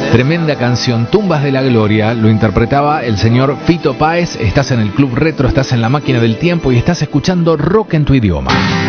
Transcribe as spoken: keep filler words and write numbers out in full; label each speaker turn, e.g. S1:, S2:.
S1: Tremenda canción, Tumbas de la Gloria, lo interpretaba el señor Fito Páez. Estás en el Club Retro, estás en la máquina del tiempo y estás escuchando Rock en tu idioma.